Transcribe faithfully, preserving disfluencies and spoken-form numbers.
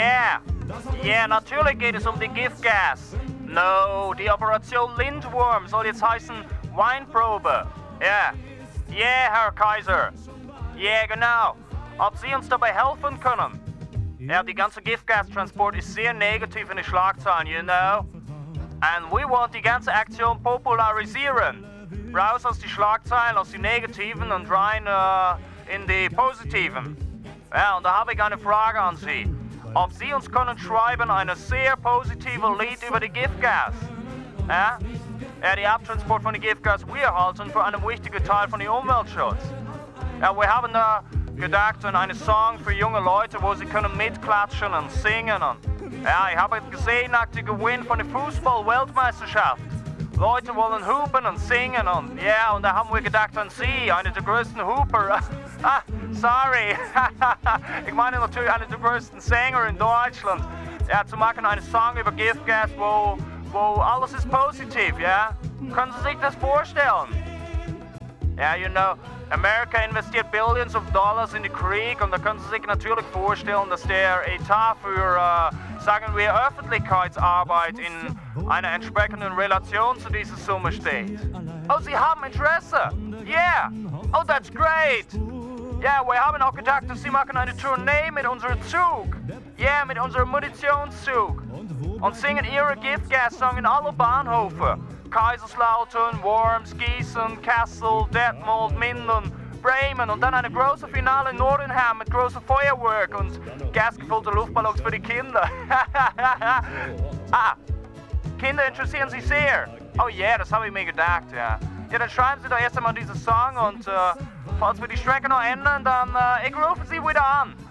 Yeah, yeah, natürlich geht es um die Giftgas. No, die Operation Lindwurm soll jetzt heißen Weinprobe. Ja, yeah. Yeah, Herr Kaiser. Yeah, genau. Ob Sie uns dabei helfen können? Ja, die ganze Giftgastransport ist sehr negativ in den Schlagzeilen, you know? And we want die ganze Aktion popularisieren. Raus aus die Schlagzeilen, aus die negativen und rein äh, in die positiven. Ja, und da habe ich eine Frage an Sie. Ob Sie uns können schreiben eine sehr positive Lied über die Giftgas? Ja? Ja, die Abtransport von den Giftgas wir halten für einen wichtigen Teil von dem Umweltschutz. Ja, wir haben da gedacht an einen Song für junge Leute, wo sie können mitklatschen und singen. Und, ja, ich habe gesehen nach dem Gewinn von der Fußball-Weltmeisterschaft. Leute wollen hupen und singen und ja, und da haben wir gedacht an Sie, eine der größten Huper. Ah, sorry. Ich meine natürlich eine der größten Sänger in Deutschland. Ja, zu machen einen Song über Giftgas, wo, wo alles ist positiv, ja? Können Sie sich das vorstellen? Ja, you know, Amerika investiert Billions of Dollars in den Krieg und da können Sie sich natürlich vorstellen, dass der Etat für, äh, sagen wir, Öffentlichkeitsarbeit in einer entsprechenden Relation zu dieser Summe steht. Oh, Sie haben Interesse? Yeah! Oh, that's great! Ja, yeah, wir haben auch gedacht, dass Sie machen eine Tournee mit unserem Zug. Ja, yeah, mit unserem Munitionszug. Und singen Ihre Giftgas-Song in alle Bahnhöfe. Kaiserslautern, Worms, Gießen, Kassel, Detmold, Minden, Bremen und dann eine große Finale in Nordenham mit großem Feuerwerk und gasgefüllte Luftballons für die Kinder. Ah, Kinder interessieren sich sehr. Oh ja, yeah, das habe ich mir gedacht, ja. Ja, dann schreiben Sie doch erst einmal diesen Song und äh, falls wir die Strecke noch ändern, dann äh, ich rufe Sie wieder an.